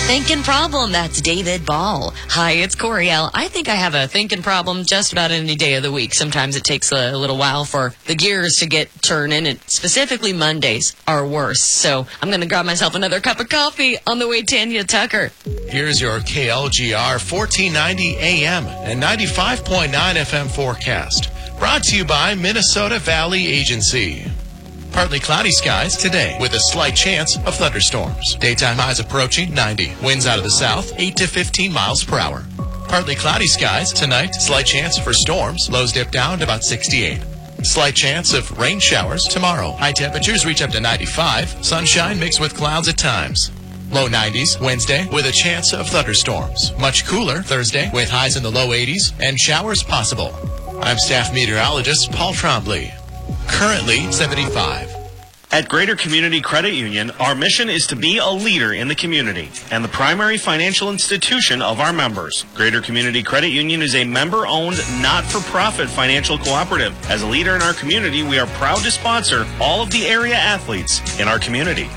Thinking problem, that's David Ball. Hi, it's Coriel. I think I have a thinking problem just about any day of the week. Sometimes it takes a little while for the gears to get turning, and specifically Mondays are worse. So I'm going to grab myself another cup of coffee on the way to Tanya Tucker. Here's your KLGR 1490 AM and 95.9 FM forecast. Brought to you by Minnesota Valley Agency. Partly cloudy skies today with a slight chance of thunderstorms. Daytime highs approaching 90. Winds out of the south, 8 to 15 miles per hour. Partly cloudy skies tonight. Slight chance for storms. Lows dip down to about 68. Slight chance of rain showers tomorrow. High temperatures reach up to 95. Sunshine mixed with clouds at times. Low 90s Wednesday with a chance of thunderstorms. Much cooler Thursday with highs in the low 80s and showers possible. I'm staff meteorologist Paul Trombley. Currently 75. At Greater Community Credit Union, our mission is to be a leader in the community and the primary financial institution of our members. Greater Community Credit Union is a member-owned, not-for-profit financial cooperative. As a leader in our community, we are proud to sponsor all of the area athletes in our community.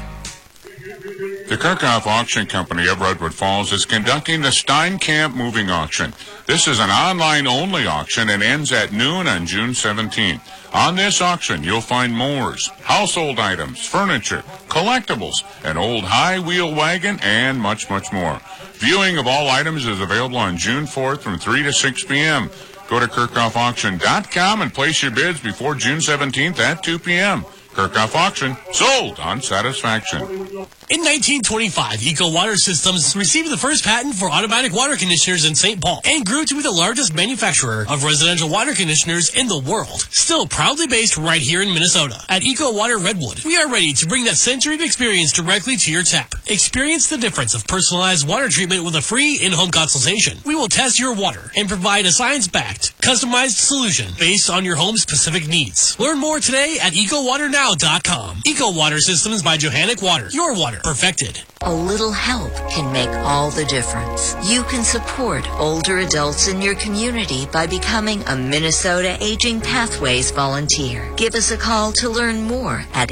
The Kirchhoff Auction Company of Redwood Falls is conducting the Steinkamp Moving Auction. This is an online-only auction and ends at noon on June 17th. On this auction, you'll find mowers, household items, furniture, collectibles, an old high-wheel wagon, and much, much more. Viewing of all items is available on June 4th from 3 to 6 p.m. Go to KirchhoffAuction.com and place your bids before June 17th at 2 p.m. Kirchhoff Auction, sold on satisfaction. In 1925, Eco Water Systems received the first patent for automatic water conditioners in St. Paul and grew to be the largest manufacturer of residential water conditioners in the world. Still proudly based right here in Minnesota. At Eco Water Redwood, we are ready to bring that century of experience directly to your tap. Experience the difference of personalized water treatment with a free in-home consultation. We will test your water and provide a science-backed, customized solution based on your home's specific needs. Learn more today at EcoWaterNow.com. Eco Water Systems by Johannec Water. Your water perfected. A little help can make all the difference. You can support older adults in your community by becoming a Minnesota Aging Pathways volunteer. Give us a call to learn more at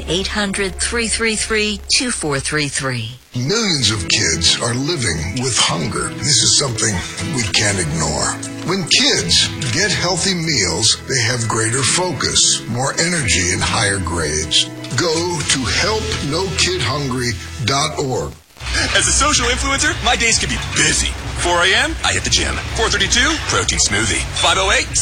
800-333-2433. Millions of kids are living with hunger. This is something we can't ignore. When kids get healthy meals, they have greater focus, more energy, and higher grades. Go to helpnokidhungry.org. As a social influencer, my days can be busy. 4 a.m., I hit the gym. 4:32, protein smoothie. 5:08,